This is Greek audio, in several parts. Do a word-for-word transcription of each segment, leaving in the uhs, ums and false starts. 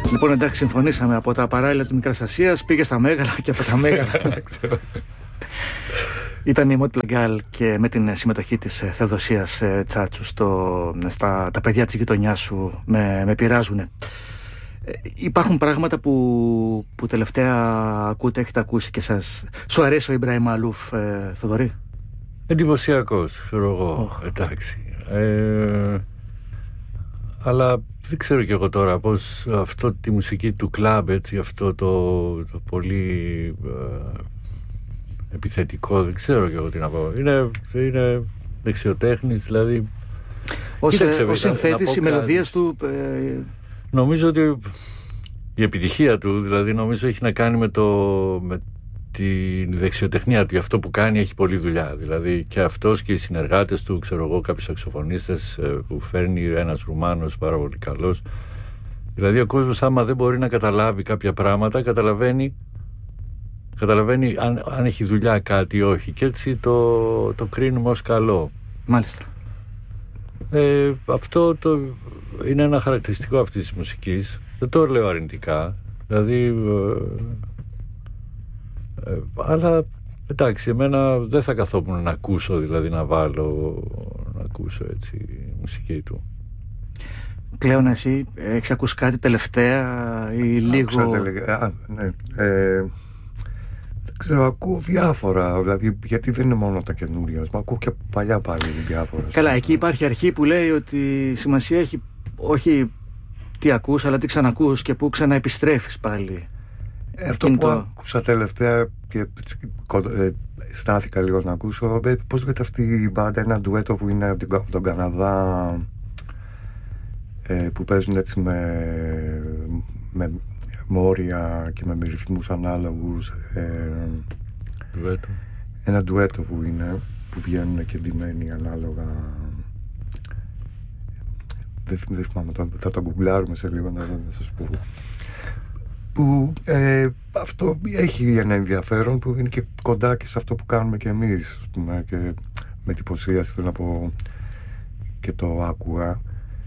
Λοιπόν, εντάξει, συμφωνήσαμε. Από τα παράλληλα της Μικράς Ασίας πήγε στα Μέγαρα και από τα Μέγαρα. Ήταν η Μότ Πλεγκάλ και με την συμμετοχή της Θεοδοσίας Τσάτσου στο, στα τα παιδιά της γειτονιάς σου με, με πειράζουνε. Υπάρχουν πράγματα που, που τελευταία ακούτε, έχετε ακούσει και σας. Σου αρέσει ο Ιμπραήμ Μαλούφ, ε, Θοδωρή? Εντυπωσιακός, ξέρω εγώ, oh. εντάξει. Ε, αλλά δεν ξέρω κι εγώ τώρα πώς αυτό τη μουσική του κλαμπ, έτσι, αυτό το, το πολύ ε, επιθετικό, δεν ξέρω κι εγώ τι να πω. Είναι, είναι δεξιοτέχνης, δηλαδή. Ως, ε, ως συνθέτης, οι μελωδίες του... Ε, νομίζω ότι η επιτυχία του, δηλαδή, νομίζω έχει να κάνει με, το, με τη δεξιοτεχνία του. Αυτό που κάνει έχει πολλή δουλειά. Δηλαδή και αυτός και οι συνεργάτες του, ξέρω εγώ, κάποιοι σαξοφωνίστες που φέρνει ένας Ρουμάνος πάρα πολύ καλός. Δηλαδή ο κόσμος, άμα δεν μπορεί να καταλάβει κάποια πράγματα, καταλαβαίνει, καταλαβαίνει αν, αν έχει δουλειά κάτι ή όχι. Και έτσι το, το κρίνουμε ως καλό. Μάλιστα. Ε, αυτό το, είναι ένα χαρακτηριστικό αυτής της μουσικής. Δεν το λέω αρνητικά. Δηλαδή ε, ε, αλλά εντάξει, εμένα δεν θα καθόμουν να ακούσω, δηλαδή να βάλω να ακούσω έτσι μουσική του. Κλέον, εσύ έχεις ακούσει κάτι τελευταία ή λίγο? Α, ναι. ε, δεν ξέρω, ακούω διάφορα, δηλαδή, γιατί δεν είναι μόνο τα καινούρια, μα ακούω και παλιά πάλι διάφορα. Καλά, εκεί υπάρχει αρχή που λέει ότι σημασία έχει όχι τι ακούς, αλλά τι ξανακούς και που ξαναεπιστρέφεις πάλι. Ε, αυτό που το... άκουσα τελευταία και ε, στάθηκα λίγο να ακούσω, ε, πώς λέγεται αυτή η μπάντα, ένα ντουέτο που είναι από τον Καναδά, ε, που παίζουν έτσι με, με μόρια και με ρυθμούς ανάλογους. Ε, ντουέτο. Ένα ντουέτο που είναι, που βγαίνουν και ντυμένοι ανάλογα. Δεν, δεν θυμάμαι, θα το γκουγκλάρουμε σε λίγο να, να σας πω. Που ε, αυτό έχει ένα ενδιαφέρον που είναι και κοντά και σε αυτό που κάνουμε και εμείς, πούμε, και με εντυπωσίαση, θέλω να πω, και το άκουγα.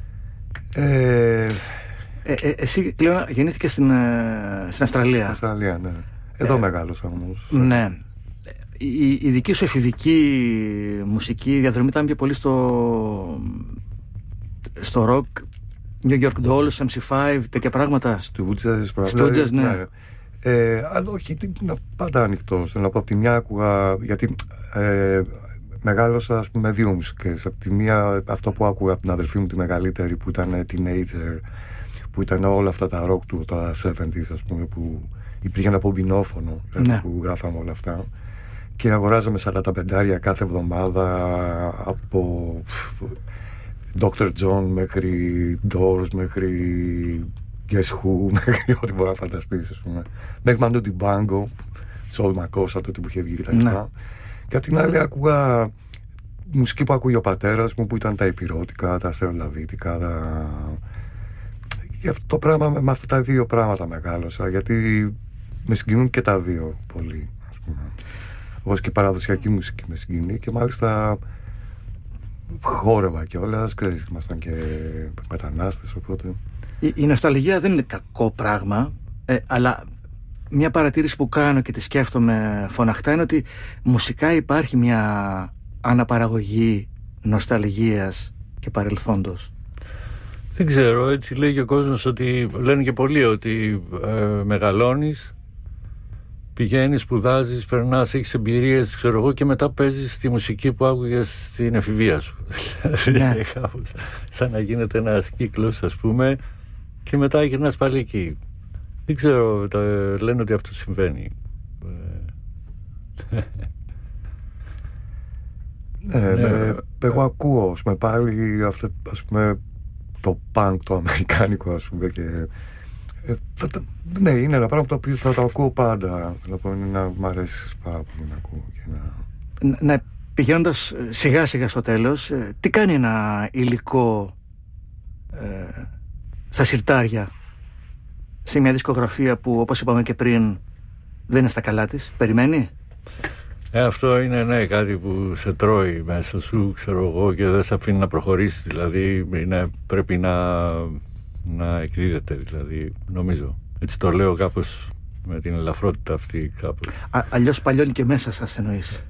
Ε, ε, ε, εσύ, Κλέον, γεννήθηκες στην, ε, στην Αυστραλία. Στην Αυστραλία, ναι. Εδώ ε, μεγάλωσα όμως. Ναι. Η, η δική σου εφηβική μουσική διαδρομή ήταν πιο πολύ στο, στο rock, New York Dolls, εμ σι φάιβ, τέτοια πράγματα. Στούτζες, Στούτζες, ναι. ναι. Ε, αλλά όχι, πάντα ανοιχτός. Θέλω να πω, από τη μια άκουγα, γιατί ε, μεγάλωσα, ας πούμε, με δύο μουσικές. Από τη μία, αυτό που άκουγα από την αδελφή μου τη μεγαλύτερη, που ήταν teenager, που ήταν όλα αυτά τα rock του, τα εβδομήντα, ας πούμε, που υπήρχε ένα πομπινόφωνο, ναι. που γράφαμε όλα αυτά. Και αγοράζαμε σαράντα πεντάρια κάθε εβδομάδα, από ντόκτορ John μέχρι Doors, μέχρι Guess Who, μέχρι ό,τι μπορεί να φανταστείς, ας πούμε. Μέχρι Manu Dibango, Soul Makossa, τότε που είχε βγει και τα λοιπά. Και απ' την άλλη άκουγα μουσική που ακούγε ο πατέρας μου, που ήταν τα υπηρώτικα, τα αστερολαβίτικα, τα... Και αυτό το πράγμα, με αυτά τα δύο πράγματα μεγάλωσα, γιατί με συγκινούν και τα δύο πολύ, ας πούμε. Όπως και η παραδοσιακή μουσική με συγκινεί, και μάλιστα χόρευα κιόλας, ξέρεις, ήμασταν και μετανάστες, οπότε... Η, η νοσταλγία δεν είναι κακό πράγμα, ε, αλλά μια παρατήρηση που κάνω και τη σκέφτομαι φωναχτά είναι ότι μουσικά υπάρχει μια αναπαραγωγή νοσταλγίας και παρελθόντος. Δεν ξέρω, έτσι λέει και ο κόσμος, ότι λένε και πολλοί ότι ε, μεγαλώνεις, πηγαίνεις, σπουδάζεις, περνάς, έχεις εμπειρίες, ξέρω εγώ, και μετά παίζεις τη μουσική που άκουγες στην εφηβεία σου. Ναι. Σαν να γίνεται ένας κύκλος, ας πούμε, και μετά γυρνάς πάλι εκεί. Δεν ξέρω, τα, λένε ότι αυτό συμβαίνει. Ναι, ναι. Εγώ ακούω, ας πούμε, πάλι αυτό, ας πούμε, το punk, το αμερικάνικο, ας πούμε, και... Ε, θα, ναι, είναι ένα πράγμα το οποίο θα το ακούω πάντα. Λοιπόν, είναι να μ' αρέσει πάρα πολύ να ακούω. Και να... Ναι, πηγαίνοντας σιγά σιγά στο τέλος, ε, τι κάνει ένα υλικό ε, στα συρτάρια σε μια δισκογραφία που, όπως είπαμε και πριν, δεν είναι στα καλά της? Περιμένει? Ε, αυτό είναι, ναι, κάτι που σε τρώει μέσα σου, ξέρω εγώ, και δεν σε αφήνει να προχωρήσεις. Δηλαδή είναι, πρέπει να, να εκδίδεται, δηλαδή, νομίζω. Έτσι το λέω κάπως με την ελαφρότητα αυτή κάπως. Α, αλλιώς παλιώνει και μέσα σας, εννοείς?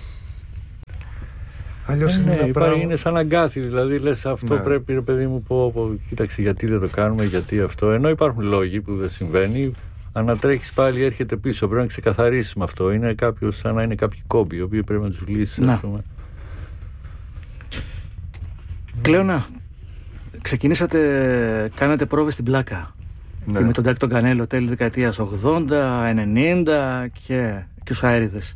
Αλλιώς ε, είναι, ναι, ένα πράγμα... είναι σαν αγκάθι, δηλαδή λες αυτό ναι. πρέπει, ρε παιδί μου, πω, πω, κοίταξε γιατί δεν το κάνουμε, γιατί αυτό. Ενώ υπάρχουν λόγοι που δεν συμβαίνει, ανατρέχεις πάλι, έρχεται πίσω. Πρέπει να ξεκαθαρίσεις με αυτό. Είναι κάποιος, σαν να είναι κάποιοι κόμποι, οι οποίοι πρέπει να τους λύσεις. Κλέωνα, ξεκινήσατε, κάνατε πρόβες στην Πλάκα. Ναι. Και με τον Τάκη τον Κανέλο τέλη δεκαετίας ογδόντα, ενενήντα και, και τους Αέριδες.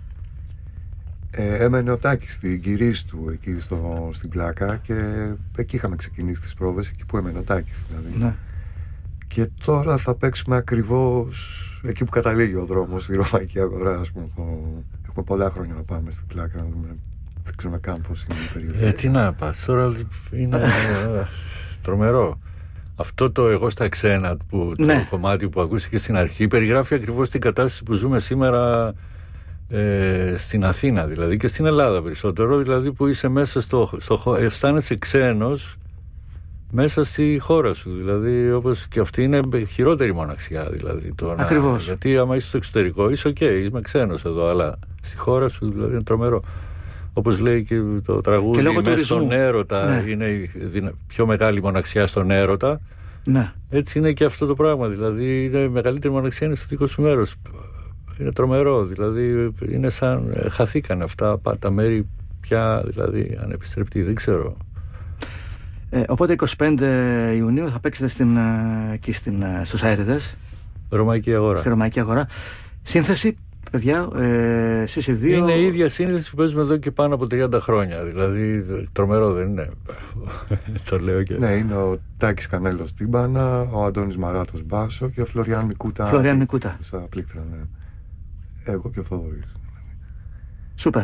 Ε, έμενε ο Τάκης στην Κυρίστου εκεί στο, στην Πλάκα και εκεί είχαμε ξεκινήσει τις πρόβες, εκεί που έμενε ο Τάκης δηλαδή. Ναι. Και τώρα θα παίξουμε ακριβώς εκεί που καταλήγει ο δρόμος, στη Ρωμαϊκή Αγορά, ας πούμε. Το... Έχουμε πολλά χρόνια να πάμε στην Πλάκα, να δούμε. Δεν ξέρουμε καν πώς είναι η περιοχή. Ε, τι να πας, τώρα είναι τρομερό. Αυτό το εγώ στα ξένα, που, το ναι. κομμάτι που ακούστηκε στην αρχή, περιγράφει ακριβώς την κατάσταση που ζούμε σήμερα ε, στην Αθήνα, δηλαδή, και στην Ελλάδα περισσότερο, δηλαδή που είσαι μέσα στο, στο αισθάνεσαι ξένος μέσα στη χώρα σου, δηλαδή, όπως και αυτή είναι χειρότερη μοναξιά, δηλαδή. Ακριβώς. Γιατί άμα είσαι στο εξωτερικό είσαι οκ, okay, είμαι ξένος εδώ, αλλά στη χώρα σου δηλαδή είναι τρομερό. Όπως λέει και το τραγούδι, και μέσα στον έρωτα, ναι. είναι η πιο μεγάλη μοναξιά στον έρωτα. Ναι. Έτσι είναι και αυτό το πράγμα, δηλαδή είναι η μεγαλύτερη μοναξιά είναι στο δικό σου μέρος. Είναι τρομερό, δηλαδή είναι σαν χαθήκαν αυτά τα μέρη πια, δηλαδή ανεπιστρεπτή, δεν ξέρω. Ε, οπότε εικοστή πέμπτη Ιουνίου θα παίξετε στην, εκεί στην, στους Αέριδες. Ρωμαϊκή Αγορά. Στη Ρωμαϊκή Αγορά. Σύνθεση, παιδιά, ε, εσείς οι δύο... Είναι η ίδια σύνθεση που παίζουμε εδώ και πάνω από τριάντα χρόνια. Δηλαδή, τρομερό δεν είναι? Το λέω και... Ναι, είναι ο Τάκης Κανέλος τύμπανα, ο Αντώνης Μαράτος μπάσο και ο Φλωριάν Μικούτα. Φλωριάν Μικούτα. Στα πλήκτρα, ναι. Εγώ και ο Θοδωρής. Σούπερ.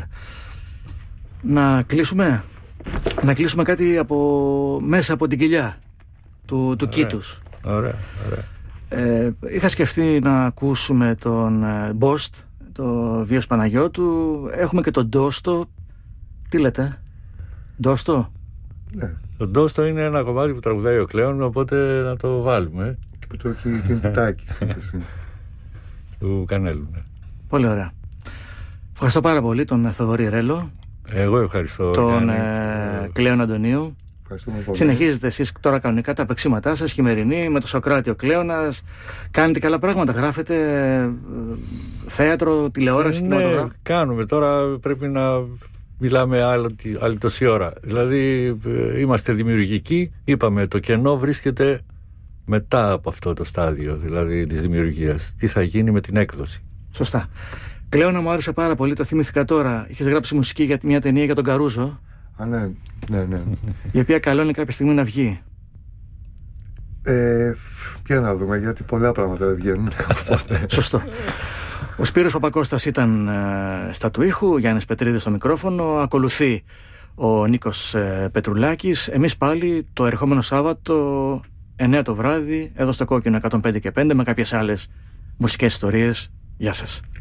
Να κλείσουμε. Να κλείσουμε κάτι από μέσα από την κοιλιά του, του Κήτους. Ωραία, ωραία. Ε, είχα σκεφτεί να ακούσουμε τον ε, Μπόστ, το Βίος Παναγιώτου. Έχουμε και τον Ντόστο. Τι λέτε, Ντόστο? Ναι. Το Ντόστο είναι ένα κομμάτι που τραγουδάει ο Κλέον, οπότε να το βάλουμε. Και που το έχει την πουτάκι του Κανέλου, ναι. Πολύ ωραία. Ευχαριστώ πάρα πολύ τον Θοδωρή Ρέλο. Εγώ ευχαριστώ τον ε, Κλέον Αντωνίου. Συνεχίζετε εσείς τώρα κανονικά τα παίξήματά σας, χειμερινή, με το Σωκράτη ο Κλέωνας. Κάνετε καλά πράγματα, γράφετε ε, θέατρο, τηλεόραση, ναι, κινηματογράφο. Κάνουμε, τώρα πρέπει να μιλάμε άλλη, άλλη τόση ώρα. Δηλαδή ε, είμαστε δημιουργικοί, είπαμε το κενό βρίσκεται μετά από αυτό το στάδιο, δηλαδή της δημιουργίας. Τι θα γίνει με την έκδοση. Σωστά. Κλέωνα, μου άρεσε πάρα πολύ, το θυμήθηκα τώρα. Είχες γράψει μουσική για μια ταινία για τον Καρούζο. Α, ναι, ναι, ναι. Η οποία καλώνει κάποια στιγμή να βγει. Ε, ποια να δούμε, γιατί πολλά πράγματα δεν βγαίνουν. Σωστό. Ο Σπύρος Παπακώστας ήταν ε, στα του ήχου, Γιάννης Πετρίδης στο μικρόφωνο. Ακολουθεί ο Νίκος ε, Πετρουλάκης. Εμείς πάλι το ερχόμενο Σάββατο εννιά το βράδυ εδώ στο Κόκκινο εκατόν πέντε και πέντε με κάποιες άλλες μουσικές ιστορίες. Γεια σας.